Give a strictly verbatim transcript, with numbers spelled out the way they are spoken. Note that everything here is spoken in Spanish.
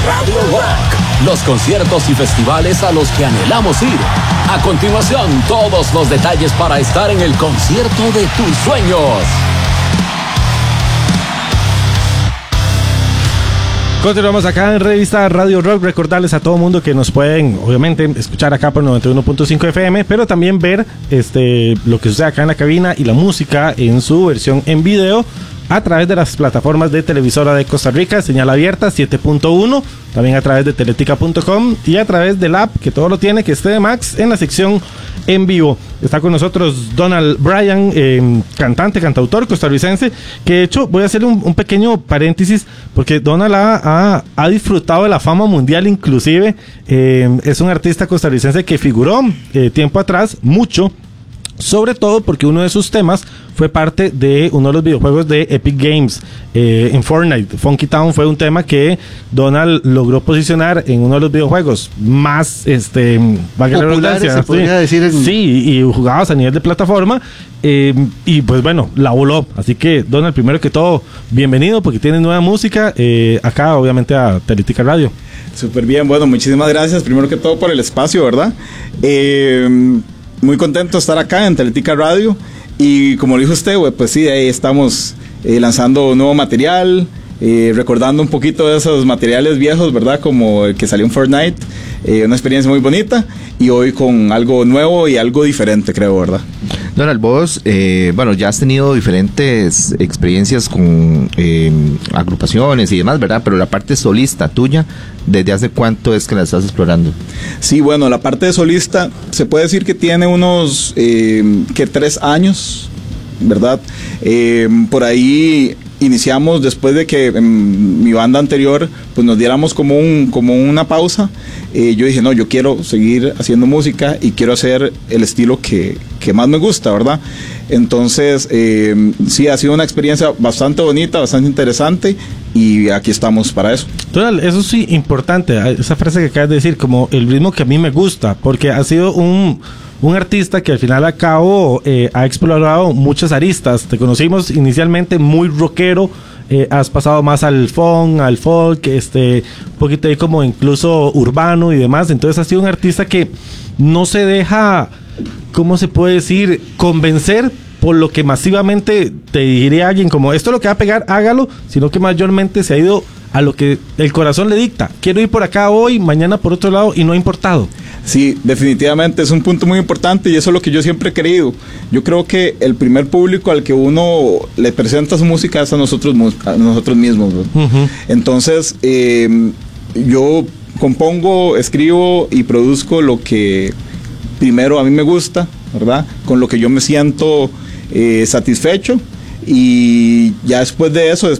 Radio Rock, los conciertos y festivales a los que anhelamos ir. A continuación, todos los detalles para estar en el concierto de tus sueños. Continuamos acá en Revista Radio Rock. Recordarles a todo mundo que nos pueden, obviamente, escuchar acá por noventa y uno punto cinco F M, pero también ver este lo que sucede acá en la cabina y la música en su versión en video a través de las plataformas de televisora de Costa Rica, señal abierta siete punto uno, también a través de teletica punto com y a través del app que todo lo tiene, que es T V Max, en la sección en vivo. Está con nosotros Donald Bryan, eh, cantante, cantautor costarricense, que de hecho voy a hacer un, un pequeño paréntesis porque Donald ha, ha, ha disfrutado de la fama mundial inclusive. Eh, es un artista costarricense que figuró eh, tiempo atrás mucho, sobre todo porque uno de sus temas fue parte de uno de los videojuegos de Epic Games, eh, en Fortnite. Funky Town fue un tema que Donald logró posicionar en uno de los videojuegos más este, populares, se podría sí, decir en... sí, y jugados a nivel de plataforma, eh, y pues bueno, la voló. Así que Donald, primero que todo, bienvenido porque tiene nueva música eh, acá obviamente a Teletica Radio. Súper bien, bueno, muchísimas gracias primero que todo por el espacio, ¿verdad? Eh... Muy contento de estar acá en Teletica Radio y como lo dijo usted, pues sí, ahí estamos eh, lanzando nuevo material, eh, recordando un poquito de esos materiales viejos, ¿verdad? Como el que salió en Fortnite, eh, una experiencia muy bonita y hoy con algo nuevo y algo diferente, creo, ¿verdad? Donald, vos, eh, bueno, ya has tenido diferentes experiencias con eh, agrupaciones y demás, ¿verdad? Pero la parte solista tuya, ¿desde hace cuánto es que la estás explorando? Sí, bueno, la parte de solista se puede decir que tiene unos, eh, que tres años, ¿verdad? Eh, por ahí iniciamos después de que en mi banda anterior pues nos diéramos como un como una pausa. Eh, yo dije, no, yo quiero seguir haciendo música y quiero hacer el estilo que, que más me gusta, ¿verdad? Entonces, eh, sí, ha sido una experiencia bastante bonita, bastante interesante y aquí estamos para eso. Donald, eso sí, importante, esa frase que acabas de decir, como el ritmo que a mí me gusta, porque ha sido un... un artista que al final a cabo eh, ha explorado muchas aristas. Te conocimos inicialmente muy rockero, eh, has pasado más al funk, al folk, este, un poquito ahí como incluso urbano y demás. Entonces has sido un artista que no se deja, ¿cómo se puede decir?, convencer por lo que masivamente te diría alguien como esto es lo que va a pegar, hágalo, sino que mayormente se ha ido a lo que el corazón le dicta. Quiero ir por acá hoy, mañana por otro lado, y no ha importado. Sí, definitivamente es un punto muy importante y eso es lo que yo siempre he querido. Yo creo que el primer público al que uno le presenta su música es a nosotros, a nosotros mismos, ¿no? Uh-huh. Entonces, eh, yo compongo, escribo y produzco lo que primero a mí me gusta, ¿verdad? Con lo que yo me siento eh, satisfecho. Y ya después de eso,